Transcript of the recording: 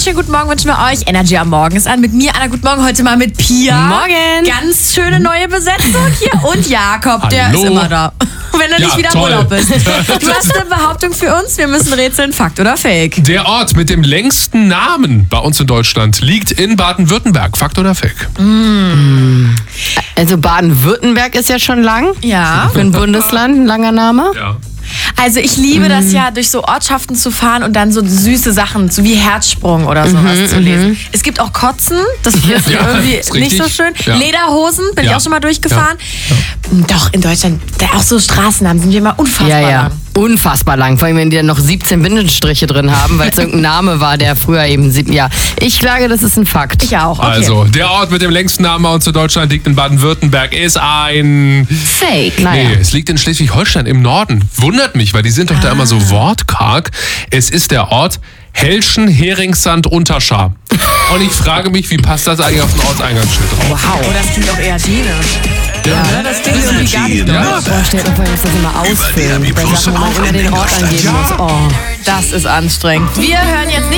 wunderschönen guten Morgen wünschen wir euch. Energy am Morgen ist an. Mit mir, Anna, guten Morgen. Heute mal mit Pia. Morgen. Ganz schöne neue Besetzung hier. Und Jakob, der ist immer da. Wenn du nicht wieder im Urlaub bist. Du hast eine Behauptung für uns. Wir müssen rätseln, Fakt oder Fake? Der Ort mit dem längsten Namen bei uns in Deutschland liegt in Baden-Württemberg. Fakt oder Fake? Also Baden-Württemberg ist ja schon lang. Ja. Für ein Bundesland, ein langer Name. Ja. Also ich liebe das ja, durch so Ortschaften zu fahren und dann so süße Sachen, so wie Herzsprung oder sowas zu lesen. Es gibt auch Kotzen, das ist irgendwie ist nicht so richtig. schön. Ja. Lederhosen, bin ich Ja. auch schon mal durchgefahren. Ja. Doch, in Deutschland, auch so Straßennamen sind wir immer unfassbar lang. Unfassbar lang. Vor allem, wenn die dann noch 17 Bindestriche drin haben, weil es irgendein Name war, der früher eben 7 Jahre. Ich sage, das ist ein Fakt. Ich auch, okay. Also, der Ort mit dem längsten Namen bei uns in Deutschland liegt in Baden-Württemberg, ist ein... Fake. Naja. Nee, es liegt in Schleswig-Holstein im Norden. Wundert mich, weil die sind doch da immer so wortkarg. Es ist der Ort Helschen, Heringssand, Unterschar. Und ich frage mich, wie passt das eigentlich auf den Ortseingangsschild drauf? Wow, das klingt doch eher dänisch. Ja, das klingt irgendwie gar nicht Ja. Boah, stellt euch vor, ich muss das immer ausfüllen. Bei Sachen, wo man immer den Ort angeben muss. Oh. Das ist anstrengend. Wir hören jetzt nicht